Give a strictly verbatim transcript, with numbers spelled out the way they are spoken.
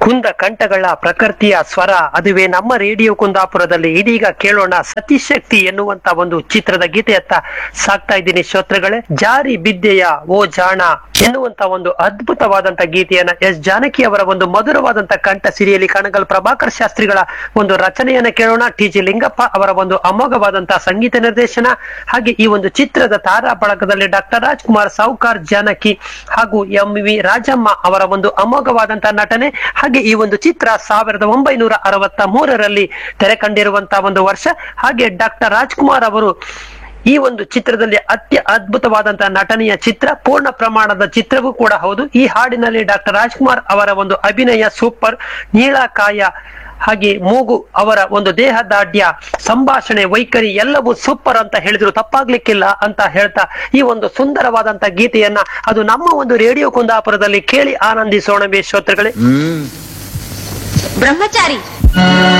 ಕುಂದ ಕಂಠಗಳ ಪ್ರಕೃತಿಯ ಸ್ವರ ಅದುವೇ ನಮ್ಮ ರೇಡಿಯೋ ಕುಂದಾಪುರದಲ್ಲಿ. ಇದೀಗ ಕೇಳೋಣ ಸತಿಶಕ್ತಿ ಎನ್ನುವಂತ ಒಂದು ಚಿತ್ರದ ಗೀತೆಯತ್ತ ಸಾಕ್ತಾ ಇದ್ದೀನಿ ಶ್ರೋತೃಗಳೇ. ಜಾರಿ ಬಿದ್ದೆಯ ಓ ಜಾಣ ಎನ್ನುವಂತ ಒಂದು ಅದ್ಭುತವಾದಂತ ಗೀತೆಯನ್ನ ಎಸ್ ಜಾನಕಿ ಅವರ ಒಂದು ಮಧುರವಾದಂತ ಕಂಠ ಸಿರಿಯಲ್ಲಿ ಕಣಗಲ್ ಪ್ರಭಾಕರ್ ಶಾಸ್ತ್ರಿಗಳ ಒಂದು ರಚನೆಯನ್ನ ಕೇಳೋಣ. ಟಿ ಜಿ ಲಿಂಗಪ್ಪ ಅವರ ಒಂದು ಅಮೋಘವಾದಂತಹ ಸಂಗೀತ ನಿರ್ದೇಶನ. ಹಾಗೆ ಈ ಒಂದು ಚಿತ್ರದ ತಾರಾ ಬಳಗದಲ್ಲಿ ಡಾಕ್ಟರ್ ರಾಜ್ಕುಮಾರ್, ಸೌಕಾರ್, ಜಾನಕಿ ಹಾಗೂ ಎಂ ವಿ ರಾಜಮ್ಮ ಅವರ ಒಂದು ಅಮೋಘವಾದಂತಹ ನಟನೆ. ಹಾಗೆ ಈ ಒಂದು ಚಿತ್ರ ಸಾವಿರದ ಒಂಬೈನೂರ ಅರವತ್ತ ಮೂರರಲ್ಲಿ ತೆರೆ ಕಂಡಿರುವಂತಹ ಒಂದು ವರ್ಷ. ಹಾಗೆ ಡಾಕ್ಟರ್ ರಾಜ್ಕುಮಾರ್ ಅವರು ಈ ಒಂದು ಚಿತ್ರದಲ್ಲಿ ಅತ್ಯ ಅದ್ಭುತವಾದಂತಹ ನಟನೆಯ ಚಿತ್ರ, ಪೂರ್ಣ ಪ್ರಮಾಣದ ಚಿತ್ರವೂ ಕೂಡ ಹೌದು. ಈ ಹಾಡಿನಲ್ಲಿ ಡಾಕ್ಟರ್ ರಾಜ್ಕುಮಾರ್ ಅವರ ಒಂದು ಅಭಿನಯ ಸೂಪರ್. ನೀಳಕಾಯ ಹಾಗೆ ಮೂಗು ಅವರ ಒಂದು ದೇಹ ದಾಢ್ಯ, ಸಂಭಾಷಣೆ, ವೈಖರಿ ಎಲ್ಲವೂ ಸೂಪರ್ ಅಂತ ಹೇಳಿದ್ರು ತಪ್ಪಾಗ್ಲಿಕ್ಕಿಲ್ಲ ಅಂತ ಹೇಳ್ತಾ ಈ ಒಂದು ಸುಂದರವಾದಂತ ಗೀತೆಯನ್ನ ಅದು ನಮ್ಮ ಒಂದು ರೇಡಿಯೋ ಕುಂದಾಪುರದಲ್ಲಿ ಕೇಳಿ ಆನಂದಿಸೋಣ ಶ್ರೋತೃಗಳೇ. ಬ್ರಹ್ಮಚಾರಿ